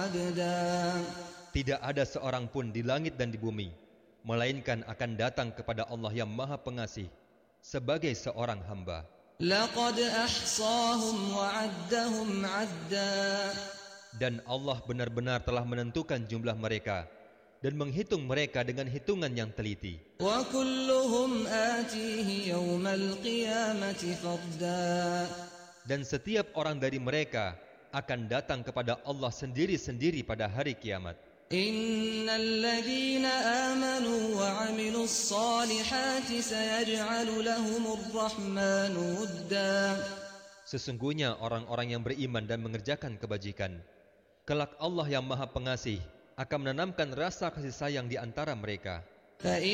Tidak ada seorang pun di langit dan di bumi, melainkan akan datang kepada Allah yang Maha Pengasih sebagai seorang hamba. Dan Allah benar-benar telah menentukan jumlah mereka dan menghitung mereka dengan hitungan yang teliti. Dan setiap orang dari mereka akan datang kepada Allah sendiri-sendiri pada hari kiamat. Innalladzina amanu wa 'amilus solihati sayaj'alu lahumur rahmanu wudda. Sesungguhnya orang-orang yang beriman dan mengerjakan kebajikan, kelak Allah yang Maha Pengasih akan menanamkan rasa kasih sayang di antara mereka.